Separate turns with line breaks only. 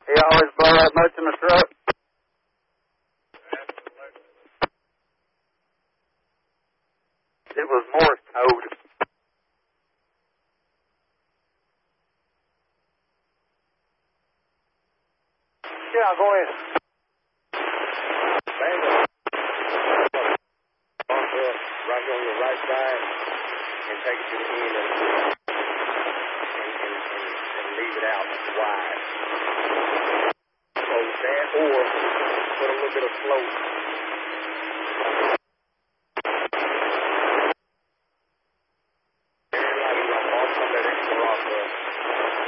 He always blow that much in the truck? It was Morse code. Yeah, go ahead.
Right on your right side and take it to the end of the and leave it out wide. So that, or put a little bit of float